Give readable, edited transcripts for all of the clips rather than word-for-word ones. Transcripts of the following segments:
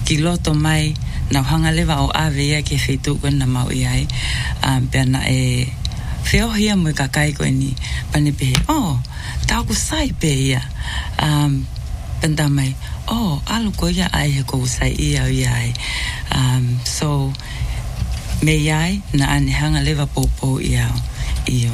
ki loto mai na hanga lewa o ave ia ke fetu ko na mau ia pena feo hia mo ka kai ko ni pane pe ta ku sai pe ia penda mai alu ko ia ai ko sai ia so me ia na ane hanga lewa popo ia io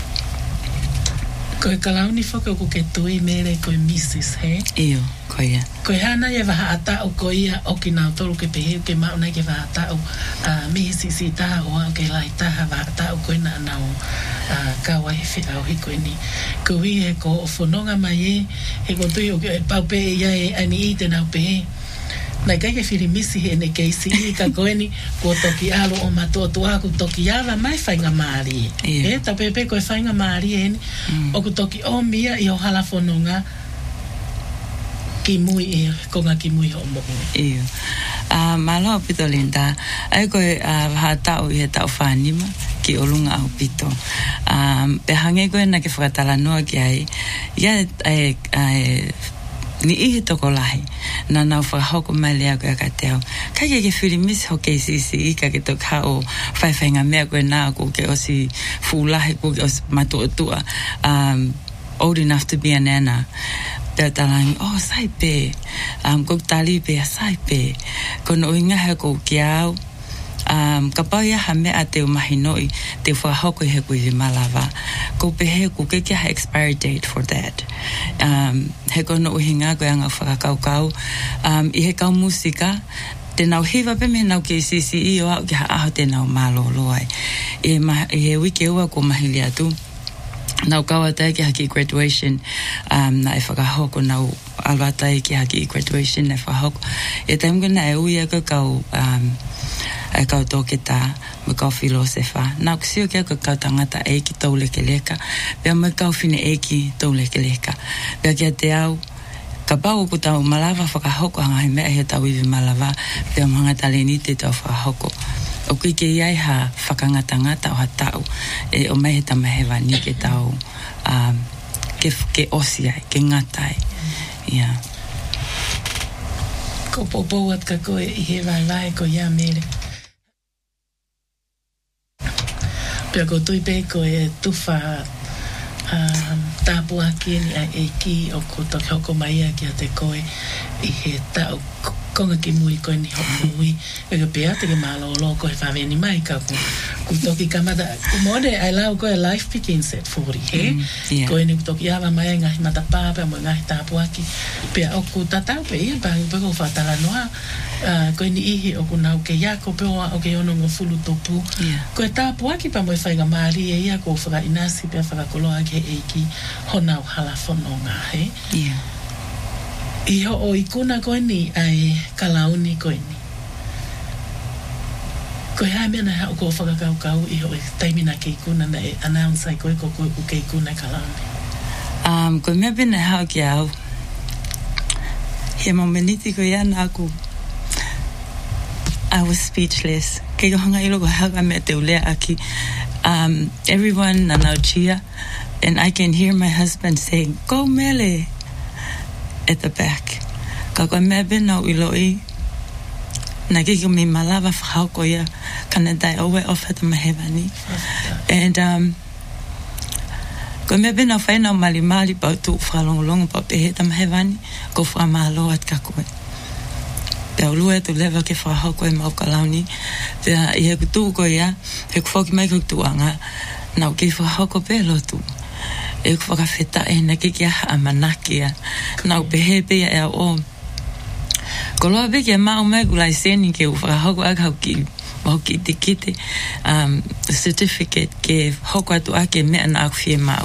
ko kalauni foka ko ke tui mere ko Mrs. he io ko ia ko hana ye va ata o ko ia o ki na tolu ke pe ke ma na ke va ata o mi si ta o ke lai ta va ata o ko na na o ka wa he au hi ko ni ko wi he ko fononga mai he ko tui o ke pa pe ia ani te na pe na kai ke filimisi he ne ke si ka ko ni ko toki alo o mato to aku toki ava mai fainga mari ta pepe ko fainga mari en o ko toki o mia I o hala fononga ki mui ko nga ki mui ho mo malo pito linda ai ko ha ta o he ta fanima ki olunga o pito pe hange ko na ke fratala no ki ai ya ni I toko lahi na nau whakahoko mai lea koe ka teo kai ke whirimisi ho ke sisi ka ke to ka o whaiwhainga mea koe nā ko ke osi fulahi ko ke osi matotua old enough to be a nana te talangi sai pe ko tali pe sai pe ko no inga he ko ki au ka pau ia ha mea te umahinoi te whahoko he kui malava ko pehe ko ke kia ha expiry date for that he kono uhinga ko anga whakakaukau I he kau musika te nau hiva pe me nau ke sisi I o au ki ha aho te nau malolo ai I he wiki ua ko mahili atu nau kaua tai ki haki graduation na whakahoko nau alwatai ki haki graduation na whahoko taim kona uia ko kau ai kau toke tā, me kau filosefa. Nā kusio kia kau tangata e ki tau leke leka, pia me kau fine e ki tau leke leka. Pia kia te au, ka pau ku tau malava whakahoko hanga he mea he tau iwi malava, pia mga tale ni te tau whakahoko. O kui ke iai ha whakangata o ha tau, o mai he tamahewa ni ke tau, ke osi ai, ke ngatai. Yeah. Ko popo at ka koe I he vai ko ia mere. Pia ko tui pe ko tufa tāpua ki ni a ki o ko toki hoko mai a ki a te koe I he tau konga ki mui koe ni hoko mui e ka pia te ke malolo ko he whawene mai ka ku toki kamata ku mone ai lau koe life begins at 40 he koe ni ku toki awa mai ngahi mata pāpea mo ngahi tāpua ki pia o ku tatau pe ia pa ko whatala noa koe ni ihi o ku nau ke ia ko peoa o ke ono ngo fulu topu koe tāpua ki pa mo e whainga maari e ia ko whaka inasi pia whakakoloa ke eiki honau hala whanonga he Iho o ikuna koe ni ai kalauni koe ni. Koe hae mea na hao ko whakakaukau iho e taimina ke ikuna na e announce ai koe ko koe ku ke ikuna kalauni. Koe mea pina hao ki au. He momeniti koe ana aku. I was speechless. Kei kohanga ilo ko haka mea te ulea aki. Everyone na nau chia. And I can hear my husband saying, go Mele. At the back. Ka koe mea bina o iloi. Na kiko mi malawa whakauko ia. Kana dai owe o whata mahewani. And koe mea bina o whaina o mali pau tu whalongolongo pau peheta mahewani. Ko whamahalo at ka koe. Pea ulua tu lewa ke whakauko e mau kalauni. Pea I he kutu koe ia. He kuwhauki mai kutuanga. Nau ke whakauko pe lotu. E ku whakawheta e na kiki aha a manakia. Nau pehe pia e o. Ko loa peke mao mai kulai seni ke u whakahoko aka hau ki te kite certificate ke hoko atu ake mea na aku fie mao.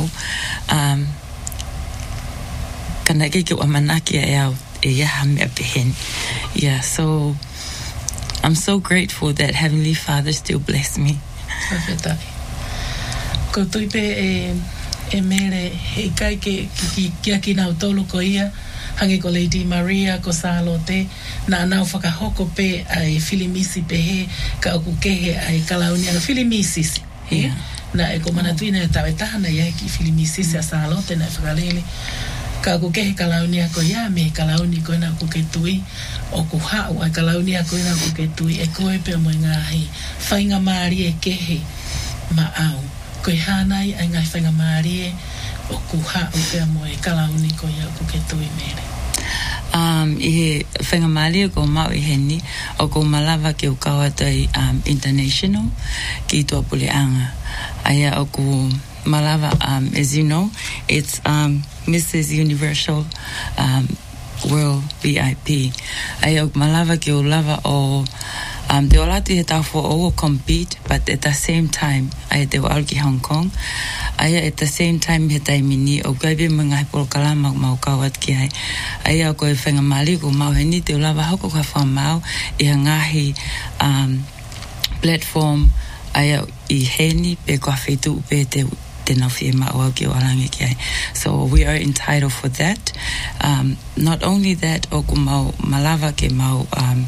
Kana kiki u a manakia e au e iaha mea pehen. Yeah, so I'm so grateful that Heavenly Father still bless me. Whawhetai. Ko tuipe e mere he kai ke kia ki nau tolo ko ia hange ko Lady Maria ko Salote na nau whakahoko pe ai filimisi pe he ka oku kehe ai kalauni ana filimisi na e ko manatuina e tau e tahana ia ki filimisi a Salote na e whakalele ka ku ke kalauni ko ya me kalauni ko na ku ke tui o ku ha o kalauni ko na ku ke tui e ko e pe mo ngai fainga mari e ke he ma au ko hanai ai ngai fainga mari o ku ha o pe mo e kalauni ko ya ku ke tui mere I whenga mali ko mau I heni o ko malawa ke o kawatai international ki tua puleanga. Aia o ko malawa, as you know, it's Mrs. Universal World VIP. Aia o malawa ke o lava o te olatu he tawho o compete, but at the same time, aia te o alki Hong Kong. Aia at the same time he taimini o kaibe mga hepolo kalama mau kawat ki ai. Aia o koe whenga mali ko mau heni te o lava hoko ka whamau I hangahi platform aia I heni pe kua whetu pe te nawhi e mau au ki o arangi ki ai. So we are entitled for that. Not only that, o ku mau malawa ke mau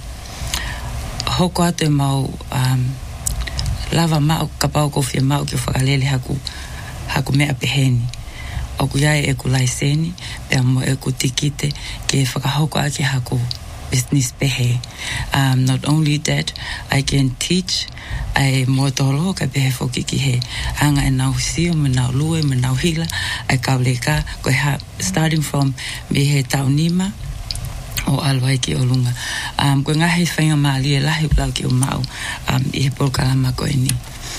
hoko atu e mau lava mau kapau ko whia mau ki o whakalele haku mea peheni. O ku iai e ku laiseni, pea mo e ku tikite ke whakahoko ake haku business pehe. Not only that, I can teach ai mo tolo ka pehe whoki ki he anga e nau sio, me nau lue, me nau hila, ai kauleka, koe ha, starting from me he taunima, o alwai ki o lunga. Koe ngahi whainga maali e lahi ulau ki o mau, I he polokalama koe ni.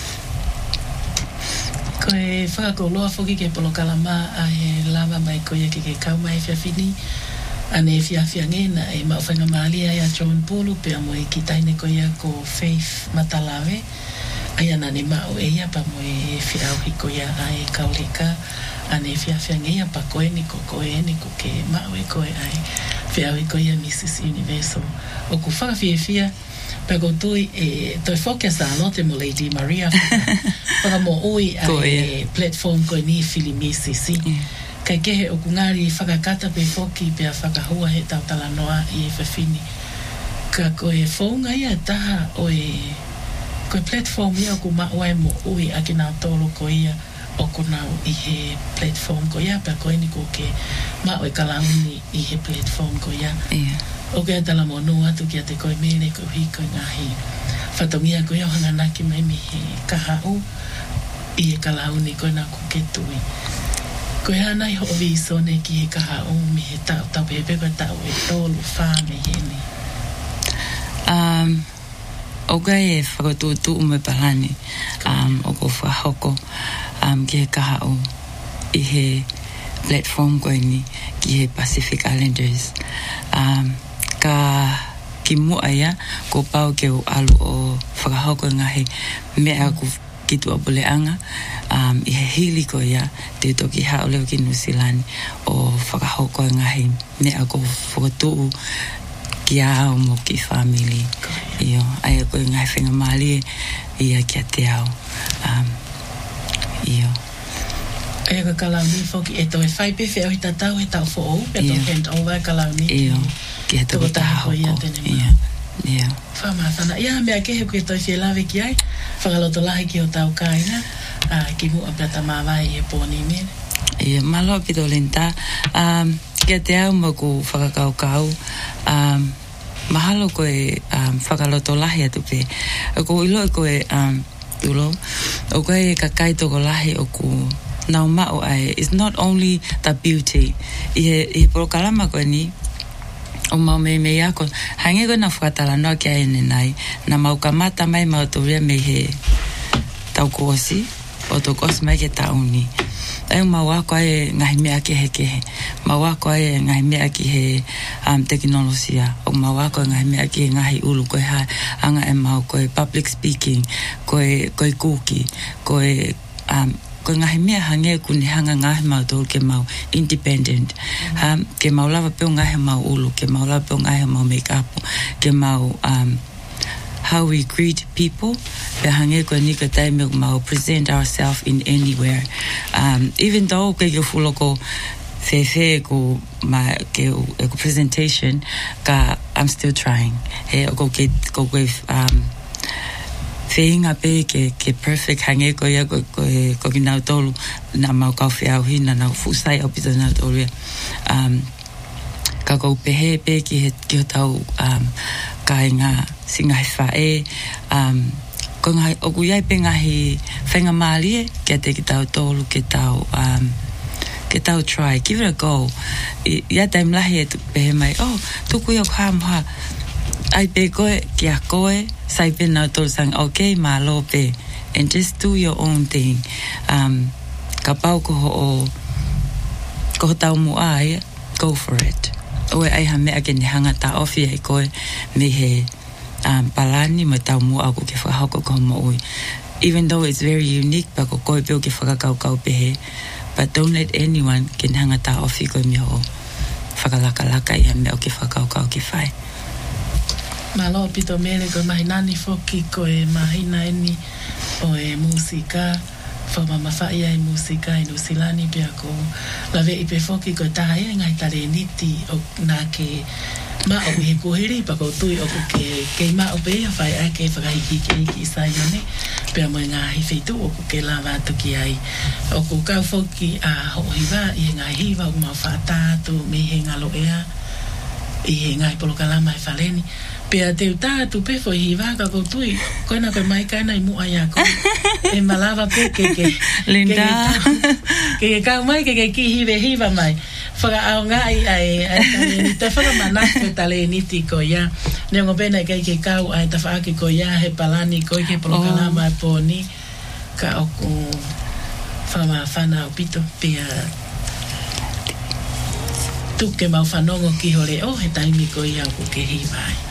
Koe whakakoloa whoki ke polokalama a he lava mai koe ke kau mai whiawhini. Ane whiawhia ngena e mau whainga maali ai a John Pulu pe amo e ki taine koe ko Faith Matalawe. Ai anane mau e ia pa mo e whiauhi koe ai kaureka. Ane whiawhia ngea pa koe ni ko koe ni ko ke mau e koe ai whiauhi koe Mrs. Universal. O ku whakawhiawhia Pego tui toi focus a lote mo Lady Maria para mo ui a platform ko ni filimisi si kai kehe o kungari whakakata pe foki pe a whakahua he tau talanoa I e whawhini ka koe whaunga ia taha o koe platform ia o ku maua mo ui a ki nao tolo ko ia o ko nao I he platform ko ia pe koe ni ko ke maua e kalauni I he platform ko ia O ke tala mo no atu ki a te koe mele ko hi koe ngahi. Whatongia koe au hanganaki mai mi he kahau I e kalauni koe nā kuke tui. Koe hanai ho ovi sone ki he kahau mi he tau pepe koe tau e tolu whāme hene. O kai e whakatutu ume palani o ko whahoko ki he kahau I he platform koe ni ki he Pacific Islanders. Ka ki mua ia ko pau ke o alu o whakahoko ngahi mea ku ki tua puleanga I he hili ko ia te toki hao leo ki Nusilani o whakahoko ngahi mea ko whakatuu ki ao mo ki family Iyo, aia ko ngahi whenga mali ia ki a te ao Iyo Aia ka kalauni whoki e toi whaipe whiau hi tatau he tau who'o pe to hand over kalauni Iyo ki he toko taha hoko. Ia. Whamātana. Ia mea kehe koe toi whielawe ki ai. Whakaloto lahi ki o tau kaina. Ki mua pia ta mawai e pōni mene. Ia, malo ki tō lenta. Kia te au mo ku whakakaukau. Mahalo koe whakaloto lahi atu pe. Ko ilo koe tulo. O koe e kakai toko lahi o ku nau mao ai. It's not only the beauty. I he porokalama koe ni. O mau me ako hange ko na whakatala noa ki aene nai na mau kamata mai mau turia me he tau kosi o to kosi mai ke tauni e mau ako ai ngahi mea ke he kehe mau ako ai ngahi mea ki he teknolosia o mau ako ngahi mea ki he ngahi ulu koe ha anga e mau koe public speaking koe kuki koe ko ngahi mea hange kuni hanga ngahi mau tō ke mau independent ke mau lava peo ngahi mau ulu ke mau lava peo ngahi mau make up ke mau how we greet people pe hange ko ni ka taime mau present ourselves in anywhere even though ke yo fulo ko fe ko ma ke ko presentation ka I'm still trying he ko ke whenga pe ke perfect hange ko ia ko ki nau tolu na mau kau whiau hina na fusai au pita nau tolu ka kou pehe pe ki o tau ka inga singa he whae ko ngai oku iai pe ngahi whenga malie kia te ki tau tolu ke tau try, give it a go ia taim lahi e pehe mai tuku iau kamuha ai pe koe kia koe sai pe nau tolu sang okay malo pe and just do your own thing ka pau ko ho tau mua ia go for it oe ai ha mea ke ni hanga ta ofi ai koe me he palani ma tau mua aku ke whahako ko mo even though it's very unique pa ko koe peo ke whakakau pehe but don't let anyone ke ni hanga ta ofi koe mi ho whakalaka i ha mea o ke whakakau ke whai malo pito mele ko mahinani foki ko e mahina eni o e musika fa mama fa ia e musika e nusilani pe ko la ve ipe foki ko ta ia ngai tare niti o na ke ma o he ko hiri pa ko tui o ke ma o pe fa ia ke fa ki sai ne pe mo nga hi feitu o ke la va to ki ai o ko ka foki a ho hiva i ngai hiva o ma fa ta tu me he ngalo ea i ngai polo kala mai faleni pea te uta tu pe fo hiva ka ko tui ko na ko mai kana i mu aya ko e malava pe ke linda ke ka mai ke ki hiva mai fora au ngai ai ni te fora mana ke tale ni ti ko ya ne ngo pena ke ka ai ta fa ki ko ya he palani ko ke pro kala mai poni ka o ko fama fana o pito pea tu ke mau fanongo ki hore he taimi ko ia ko ke hiva